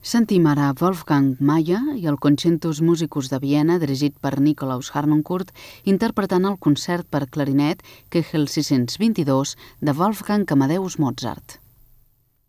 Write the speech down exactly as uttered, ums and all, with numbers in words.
Sentim ara Wolfgang Mayer i el Concertus Musicus de Viena, dirigit per Nikolaus Harnoncourt, interpretant el concert per clarinet Kegel sis-cents vint-i-dos de Wolfgang Amadeus Mozart.